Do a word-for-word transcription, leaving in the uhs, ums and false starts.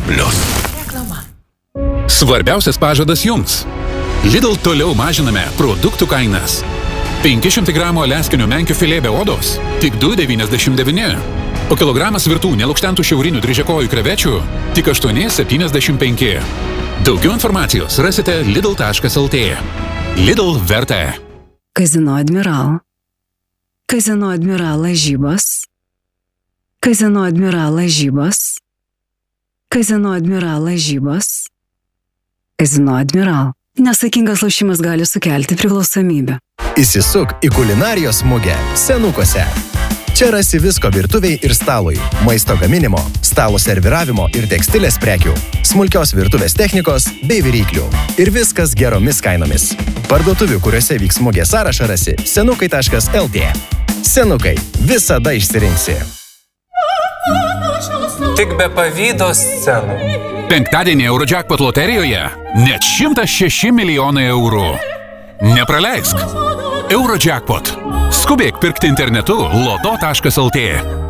Plius. Svarbiausias pažadas jums. Lidl toliau mažiname produktų kainas. penki šimtai gramų aliaskinių menkių filė be odos – tik du devyniasdešimt devyni. O kilogramas virtų nelukštentų šiaurinių dryžiakojų krevečių – tik aštuoni septyniasdešimt penki. Daugiau informacijos rasite lidl taškas lt. Lidl vertė. Kazino Admiral. Kazino Admiral lažybos. Kazino Admiral lažybos. Kazino Admiral lažybos. Kazino Admiral. Nesaikingas lošimas gali sukelti priklausomybę. Įsisuk į kulinarijos mugę Senukose. Čia rasi visko virtuviai ir stalui, maisto gaminimo, stalo serviravimo ir tekstilės prekių, smulkios virtuvės technikos bei viryklių. Ir viskas geromis kainomis. Parduotuvių, kuriuose vyks mugė sąrašą rasi senukai taškas lt. Senukai, visada išsirinksi. Tik be pavydo scenų. Penktadienį Eurojackpot loterijoje net šimtas šeši milijonai eurų. Nepraleisk. Eurojackpot. Skubėk pirkti internetu loto taškas lt.